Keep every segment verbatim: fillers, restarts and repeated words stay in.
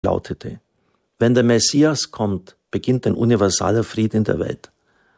lautete: Wenn der Messias kommt, beginnt ein universaler Frieden in der Welt.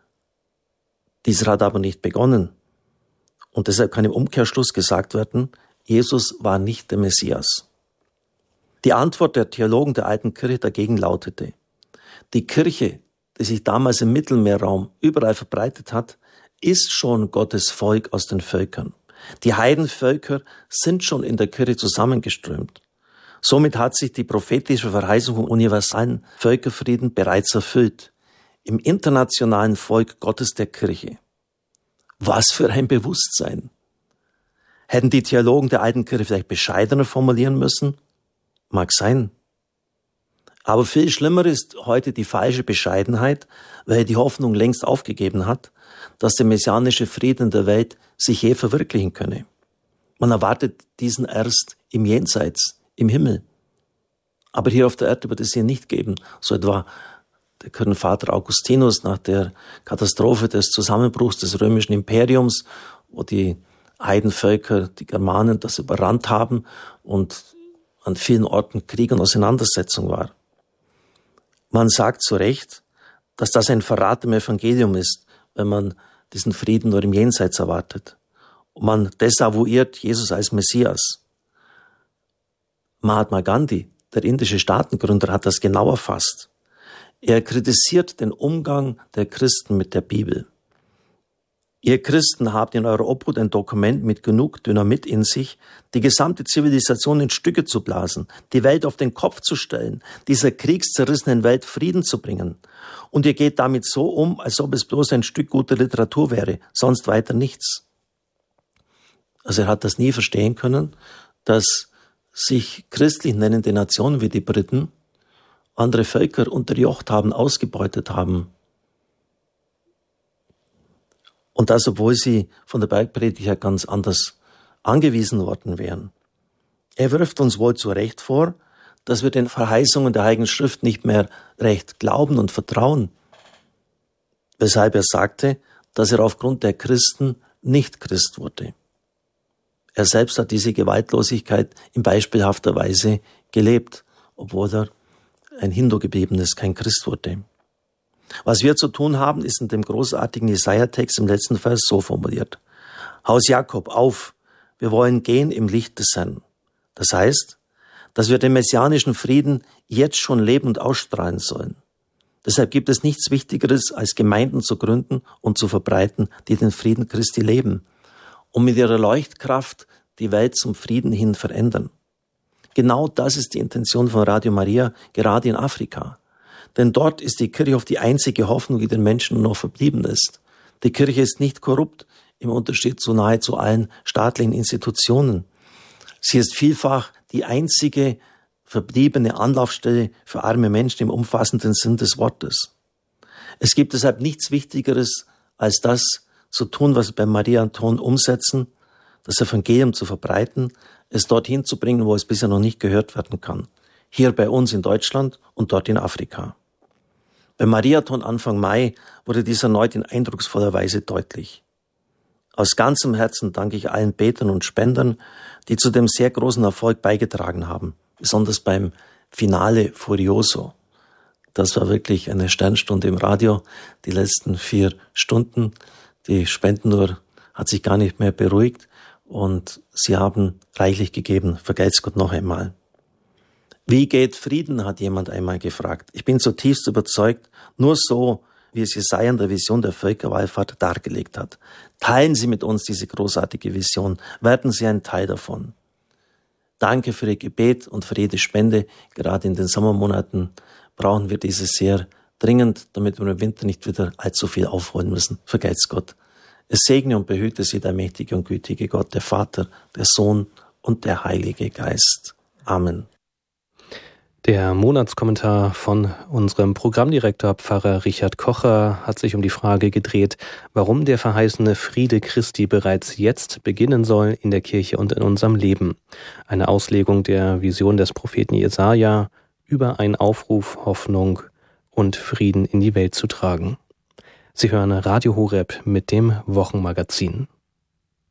Dieser hat aber nicht begonnen. Und deshalb kann im Umkehrschluss gesagt werden, Jesus war nicht der Messias. Die Antwort der Theologen der alten Kirche dagegen lautete: Die Kirche, die sich damals im Mittelmeerraum überall verbreitet hat, ist schon Gottes Volk aus den Völkern. Die Heidenvölker sind schon in der Kirche zusammengeströmt. Somit hat sich die prophetische Verheißung vom universalen Völkerfrieden bereits erfüllt. Im internationalen Volk Gottes der Kirche. Was für ein Bewusstsein! Hätten die Theologen der alten Kirche vielleicht bescheidener formulieren müssen? Mag sein. Aber viel schlimmer ist heute die falsche Bescheidenheit, weil die Hoffnung längst aufgegeben hat, dass der messianische Frieden in der Welt sich je verwirklichen könne. Man erwartet diesen erst im Jenseits, im Himmel. Aber hier auf der Erde wird es ihn nicht geben. So etwa der Kirchenvater Augustinus nach der Katastrophe des Zusammenbruchs des römischen Imperiums, wo die Heidenvölker, die Germanen, das überrannt haben und an vielen Orten Krieg und Auseinandersetzung war. Man sagt zu Recht, dass das ein Verrat im Evangelium ist, wenn man diesen Frieden nur im Jenseits erwartet. Und man desavouiert Jesus als Messias. Mahatma Gandhi, der indische Staatengründer, hat das genau erfasst. Er kritisiert den Umgang der Christen mit der Bibel. Ihr Christen habt in eurer Obhut ein Dokument mit genug Dynamit in sich, die gesamte Zivilisation in Stücke zu blasen, die Welt auf den Kopf zu stellen, dieser kriegszerrissenen Welt Frieden zu bringen. Und ihr geht damit so um, als ob es bloß ein Stück gute Literatur wäre, sonst weiter nichts. Also er hat das nie verstehen können, dass sich christlich nennende Nationen wie die Briten andere Völker unterjocht haben, ausgebeutet haben. Und das, obwohl sie von der Bergpredigt her ganz anders angewiesen worden wären. Er wirft uns wohl zu Recht vor, dass wir den Verheißungen der Heiligen Schrift nicht mehr recht glauben und vertrauen. Weshalb er sagte, dass er aufgrund der Christen nicht Christ wurde. Er selbst hat diese Gewaltlosigkeit in beispielhafter Weise gelebt, obwohl er ein Hindu geblieben ist, kein Christ wurde. Was wir zu tun haben, ist in dem großartigen Jesaja-Text im letzten Vers so formuliert: Haus Jakob, auf, wir wollen gehen im Licht des Herrn. Das heißt, dass wir den messianischen Frieden jetzt schon leben und ausstrahlen sollen. Deshalb gibt es nichts Wichtigeres, als Gemeinden zu gründen und zu verbreiten, die den Frieden Christi leben und mit ihrer Leuchtkraft die Welt zum Frieden hin verändern. Genau das ist die Intention von Radio Maria, gerade in Afrika. Denn dort ist die Kirche oft die einzige Hoffnung, die den Menschen noch verblieben ist. Die Kirche ist nicht korrupt, im Unterschied zu nahezu allen staatlichen Institutionen. Sie ist vielfach die einzige verbliebene Anlaufstelle für arme Menschen im umfassenden Sinn des Wortes. Es gibt deshalb nichts Wichtigeres, als das zu tun, was wir bei Maria Anton umsetzen, das Evangelium zu verbreiten, es dorthin zu bringen, wo es bisher noch nicht gehört werden kann. Hier bei uns in Deutschland und dort in Afrika. Beim Mariathon Anfang Mai wurde dies erneut in eindrucksvoller Weise deutlich. Aus ganzem Herzen danke ich allen Betern und Spendern, die zu dem sehr großen Erfolg beigetragen haben, besonders beim Finale Furioso. Das war wirklich eine Sternstunde im Radio, die letzten vier Stunden. Die Spendenuhr hat sich gar nicht mehr beruhigt und sie haben reichlich gegeben. Vergelt's Gott noch einmal. Wie geht Frieden, hat jemand einmal gefragt. Ich bin zutiefst überzeugt, nur so, wie es Jesaja in der Vision der Völkerwallfahrt dargelegt hat. Teilen Sie mit uns diese großartige Vision, werden Sie ein Teil davon. Danke für Ihr Gebet und für jede Spende. Gerade in den Sommermonaten brauchen wir diese sehr dringend, damit wir im Winter nicht wieder allzu viel aufholen müssen. Vergelt's Gott. Es segne und behüte Sie der mächtige und gütige Gott, der Vater, der Sohn und der Heilige Geist. Amen. Der Monatskommentar von unserem Programmdirektor Pfarrer Richard Kocher hat sich um die Frage gedreht, warum der verheißene Friede Christi bereits jetzt beginnen soll in der Kirche und in unserem Leben. Eine Auslegung der Vision des Propheten Jesaja über einen Aufruf, Hoffnung und Frieden in die Welt zu tragen. Sie hören Radio Horeb mit dem Wochenmagazin.